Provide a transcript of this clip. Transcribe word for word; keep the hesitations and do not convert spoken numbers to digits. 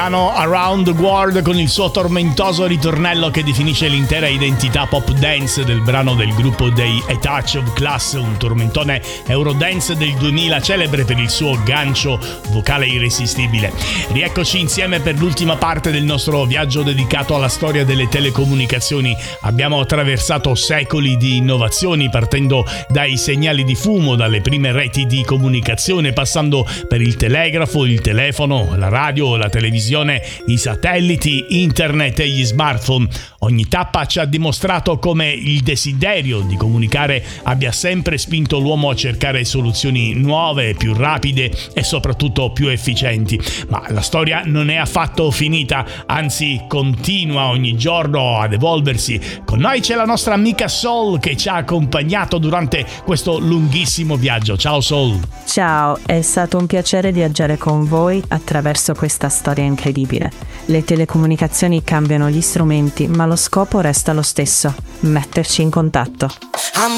brano Around the World con il suo tormentoso ritornello che definisce l'intera identità pop dance del brano del gruppo dei A Touch of Class, un tormentone Eurodance del duemila celebre per il suo gancio vocale irresistibile. Rieccoci insieme per l'ultima parte del nostro viaggio dedicato alla storia delle telecomunicazioni. Abbiamo attraversato secoli di innovazioni, partendo dai segnali di fumo, dalle prime reti di comunicazione, passando per il telegrafo, il telefono, la radio, la televisione, i satelliti, internet e gli smartphone. Ogni tappa ci ha dimostrato come il desiderio di comunicare abbia sempre spinto l'uomo a cercare soluzioni nuove, più rapide e soprattutto più efficienti. Ma la storia non è affatto finita, anzi continua ogni giorno ad evolversi. Con noi c'è la nostra amica Sol che ci ha accompagnato durante questo lunghissimo viaggio. Ciao Sol. Ciao, è stato un piacere viaggiare con voi attraverso questa storia incredibile. Le telecomunicazioni cambiano gli strumenti, ma lo scopo resta lo stesso: metterci in contatto.